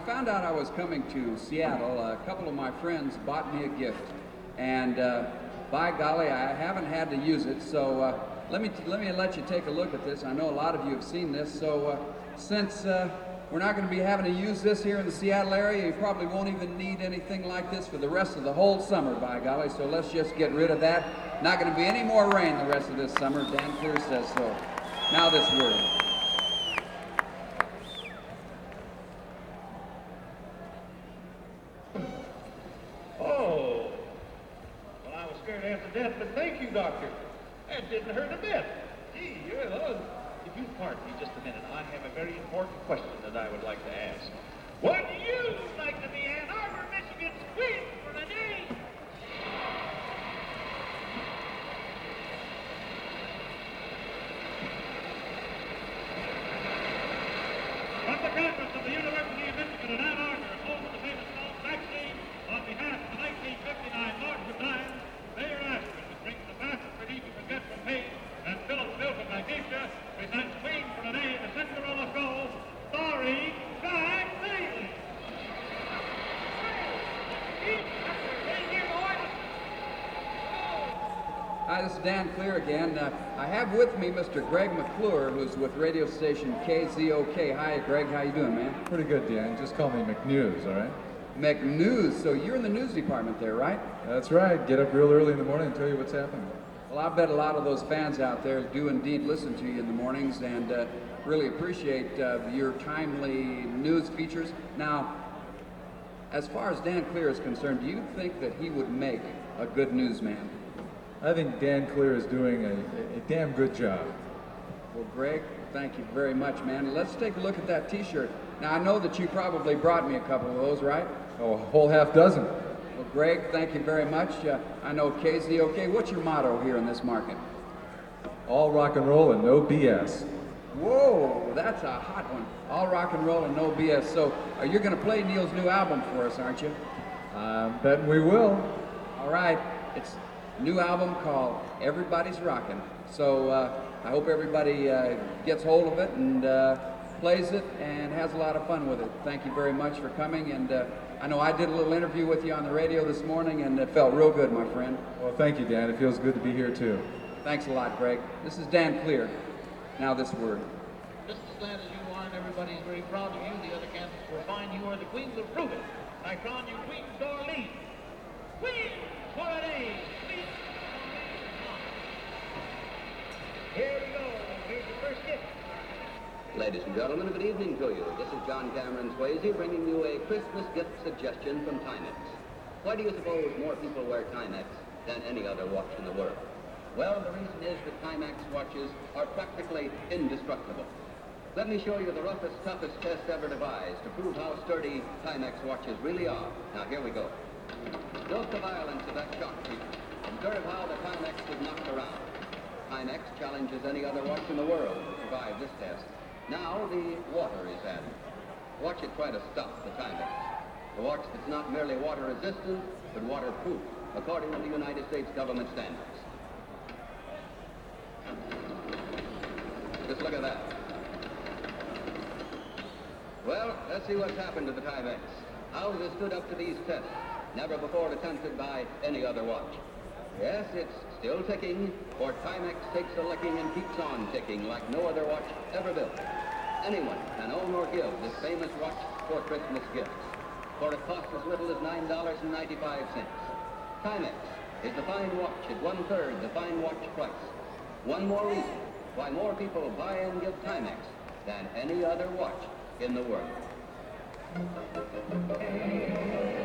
found out I was coming to Seattle, a couple of my friends bought me a gift, and by golly, I haven't had to use it. So let me let you take a look at this. I know a lot of you have seen this. So since we're not going to be having to use this here in the Seattle area, you probably won't even need anything like this for the rest of the whole summer, by golly. So let's just get rid of that. Not going to be any more rain the rest of this summer. Dan Clear says so. Now this word. Oh, well, I was scared half to death, but thank you, Doctor. That didn't hurt a bit. Gee, if you pardon me just a minute, I have a very important question that I would like to ask. Would you like to be Ann Arbor, Michigan's queen for the day? From the campus of the University of Michigan in Ann Arbor, home of the famous Salt vaccine, on behalf of the 1959 Lords of Dimes, Mayor Ashton brings the fastest relief you can get from pain, and Philip Bill from Magnesia presents Queen for the Day, the Cinderella Show, starring Jack Bailey. Hi, this is Dan Clear again. I have with me Mr. Greg McClure, who's with radio station KZOK. Hi, Greg. How you doing, man? Pretty good, Dan. Just call me McNews, all right? McNews. So you're in the news department there, right? That's right. Get up real early in the morning and tell you what's happening. Well, I bet a lot of those fans out there do indeed listen to you in the mornings and really appreciate your timely news features. Now, as far as Dan Clear is concerned, do you think that he would make a good newsman? I think Dan Clear is doing a damn good job. Well, Greg, thank you very much, man. Let's take a look at that T-shirt. Now, I know that you probably brought me a couple of those, right? Oh, a whole half dozen. Well, Greg, thank you very much. I know KZOK. What's your motto here in this market? All rock and roll and no BS. Whoa, that's a hot one. All rock and roll and no BS. So you're going to play Neil's new album for us, aren't you? I'm betting we will. All right. It's a new album called Everybody's Rockin'. So I hope everybody gets hold of it and plays it and has a lot of fun with it. Thank you very much for coming. And I know I did a little interview with you on the radio this morning, and it felt real good, my friend. Well, thank you, Dan. It feels good to be here, too. Thanks a lot, Greg. This is Dan Clear. Now this word. Just as glad as you are, and everybody is very proud of you. The other candidates will find you are the queens of prove it. I crown you Queens d'Orleans. Queens for a day. Queens Here we go. Here's the first gift. Ladies and gentlemen, good evening to you. This is John Cameron Swayze bringing you a Christmas gift suggestion from Timex. Why do you suppose more people wear Timex than any other watch in the world? Well, the reason is that Timex watches are practically indestructible. Let me show you the roughest, toughest test ever devised to prove how sturdy Timex watches really are. Now, here we go. Note the violence of that shock treatment. Observe how the Timex is knocked around. Timex challenges any other watch in the world to survive this test. Now the water is added. Watch it try to stop the Timex. The watch that's not merely water resistant, but waterproof, according to the United States government standards. Just look at that. Well, let's see what's happened to the Timex. How has it stood up to these tests, never before attempted by any other watch? Yes, it's still ticking, for Timex takes a licking and keeps on ticking like no other watch ever built. Anyone can own or give this famous watch for Christmas gifts, for it costs as little as $9.95. Timex is the fine watch at 1/3 the fine watch price. One more reason why more people buy and give Timex than any other watch in the world.